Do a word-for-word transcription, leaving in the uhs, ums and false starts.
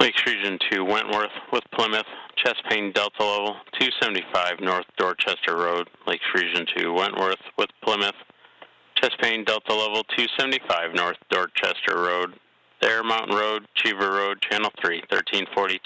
Lakes Region two, Wentworth with Plymouth, chest pain delta level two seventy-five North Dorchester Road, Lakes Region two, Wentworth with Plymouth, chest pain delta level two seventy-five North Dorchester Road, there Mountain Road, Cheever Road, Channel three, thirteen forty-two.